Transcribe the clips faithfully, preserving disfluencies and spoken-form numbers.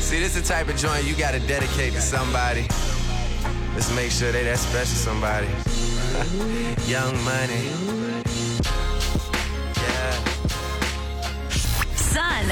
See, this is the type of joint you gotta dedicate to somebody. Let's make sure they that special somebody. Young Money. Yeah. Sun.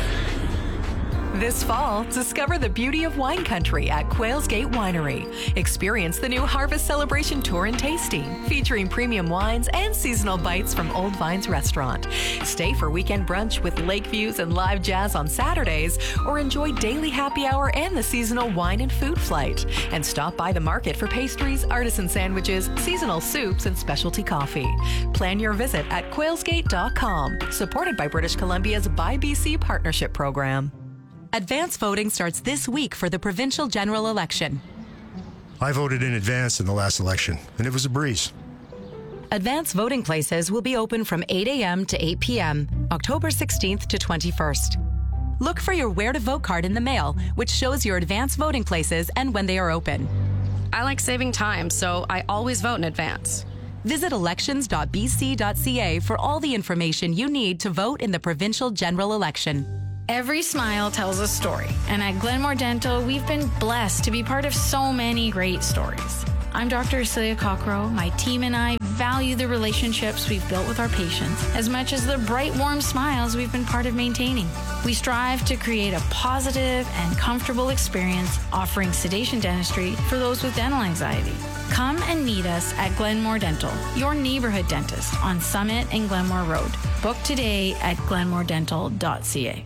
This fall, discover the beauty of wine country at Quails Gate Winery. Experience the new Harvest Celebration Tour and Tasting, featuring premium wines and seasonal bites from Old Vines Restaurant. Stay for weekend brunch with lake views and live jazz on Saturdays, or enjoy daily happy hour and the seasonal wine and food flight. And stop by the market for pastries, artisan sandwiches, seasonal soups, and specialty coffee. Plan your visit at quails gate dot com, supported by British Columbia's Buy B C Partnership Program. Advance voting starts this week for the provincial general election. I voted in advance in the last election, and it was a breeze. Advance voting places will be open from eight a.m. to eight p.m., October sixteenth to twenty-first. Look for your Where to Vote card in the mail, which shows your advance voting places and when they are open. I like saving time, so I always vote in advance. Visit elections dot b c dot c a for all the information you need to vote in the provincial general election. Every smile tells a story, and at Glenmore Dental, we've been blessed to be part of so many great stories. I'm Doctor Celia Cockrow. My team and I value the relationships we've built with our patients as much as the bright, warm smiles we've been part of maintaining. We strive to create a positive and comfortable experience, offering sedation dentistry for those with dental anxiety. Come and meet us at Glenmore Dental, your neighborhood dentist on Summit and Glenmore Road. Book today at glenmore dental dot c a.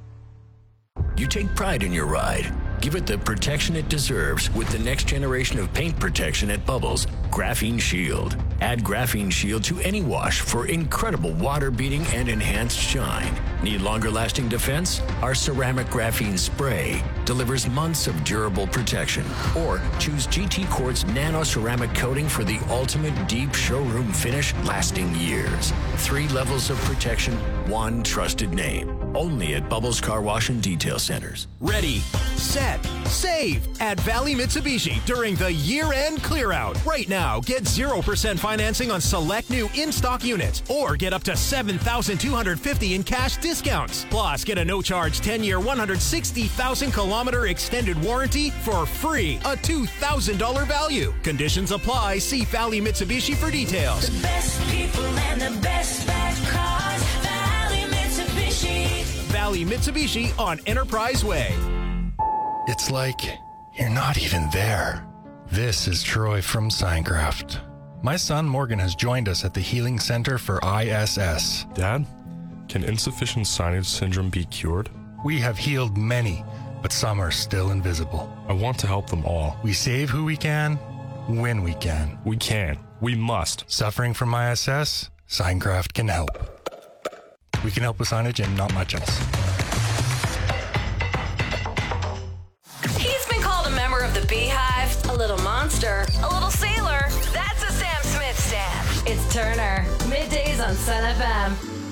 You take pride in your ride. Give it the protection it deserves with the next generation of paint protection at Bubbles, Graphene Shield. Add Graphene Shield to any wash for incredible water beating and enhanced shine. Need longer lasting defense? Our ceramic graphene spray delivers months of durable protection. Or choose G T Quartz nano ceramic coating for the ultimate deep showroom finish lasting years. Three levels of protection, one trusted name. Only at Bubbles Car Wash and Detail Centers. Ready, set, save at Valley Mitsubishi during the year-end clear-out. Right now, get zero percent financing on select new in-stock units or get up to seven thousand two hundred fifty dollars in cash discounts. Plus, get a no-charge ten-year, one hundred sixty thousand kilometer extended warranty for free, a two thousand dollars value. Conditions apply. See Valley Mitsubishi for details. The best people and the best bad cars. Valley Mitsubishi. Valley Mitsubishi on Enterprise Way. It's like you're not even there. This is Troy from Signcraft. My son Morgan has joined us at the Healing Center for I S S. Dad, can insufficient signage syndrome be cured? We have healed many, but some are still invisible. I want to help them all. We save who we can, when we can. We can. We must. Suffering from I S S? Signcraft can help. We can help with signage and not much else. He's been called a member of the Beehive, a little monster, a little sailor. That's a Sam Smith Stan. It's Turner. Middays on Sun F M.